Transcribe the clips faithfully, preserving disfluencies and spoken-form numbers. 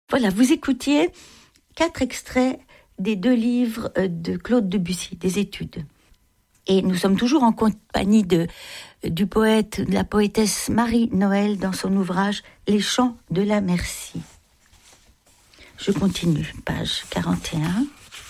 Voilà, vous écoutiez quatre extraits des deux livres de Claude Debussy, des études. Et nous sommes toujours en compagnie de, du poète, de la poétesse Marie Noël dans son ouvrage « Les chants de la Merci ». Je continue, page quarante et un.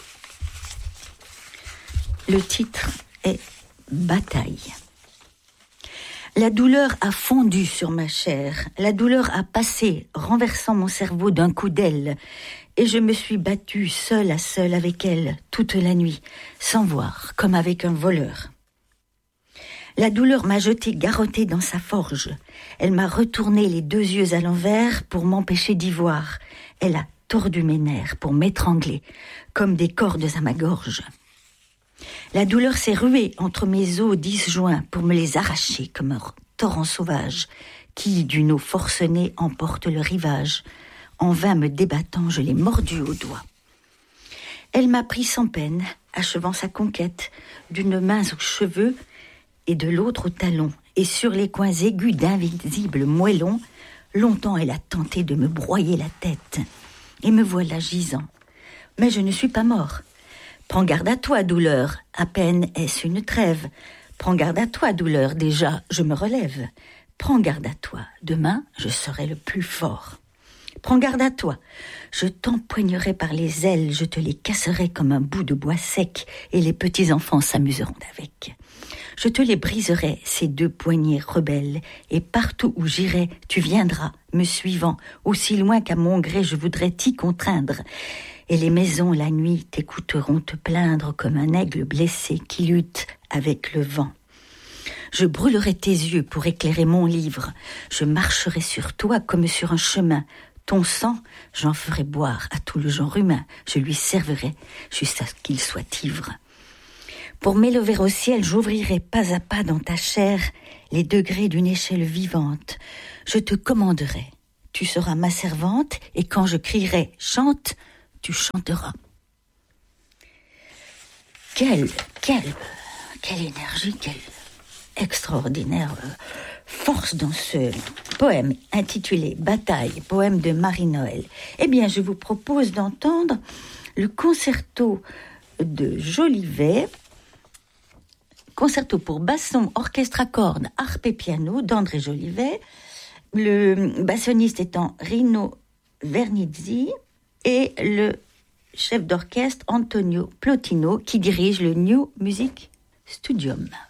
Le titre est « Bataille ». La douleur a fondu sur ma chair, la douleur a passé, renversant mon cerveau d'un coup d'aile, et je me suis battue seule à seule avec elle toute la nuit, sans voir, comme avec un voleur. La douleur m'a jeté garrottée dans sa forge, elle m'a retourné les deux yeux à l'envers pour m'empêcher d'y voir, elle a tordu mes nerfs pour m'étrangler, comme des cordes à ma gorge. La douleur s'est ruée entre mes os disjoints pour me les arracher comme un torrent sauvage qui, d'une eau forcenée, emporte le rivage. En vain me débattant, je l'ai mordue au doigt. Elle m'a pris sans peine, achevant sa conquête, d'une main aux cheveux et de l'autre au talon, et sur les coins aigus d'invisibles moellons, longtemps elle a tenté de me broyer la tête. Et me voilà gisant. Mais je ne suis pas mort. Prends garde à toi, douleur, à peine est-ce une trêve. Prends garde à toi, douleur, déjà je me relève. Prends garde à toi, demain je serai le plus fort. Prends garde à toi, je t'empoignerai par les ailes, je te les casserai comme un bout de bois sec, et les petits-enfants s'amuseront avec. Je te les briserai, ces deux poignets rebelles, et partout où j'irai, tu viendras, me suivant, aussi loin qu'à mon gré je voudrais t'y contraindre. Et les maisons, la nuit, t'écouteront te plaindre comme un aigle blessé qui lutte avec le vent. Je brûlerai tes yeux pour éclairer mon livre. Je marcherai sur toi comme sur un chemin. Ton sang, j'en ferai boire à tout le genre humain. Je lui servirai jusqu'à ce qu'il soit ivre. Pour m'élever au ciel, j'ouvrirai pas à pas dans ta chair les degrés d'une échelle vivante. Je te commanderai. Tu seras ma servante, et quand je crierai « chante », tu chanteras. Quelle, quelle, quelle énergie, quelle extraordinaire force dans ce poème intitulé « Bataille », poème de Marie Noël. Eh bien, je vous propose d'entendre le concerto de Jolivet, concerto pour basson, orchestre à cordes, harpe et piano d'André Jolivet, le bassoniste étant Rino Vernizzi, et le chef d'orchestre Antonio Plotino qui dirige le New Music Studium.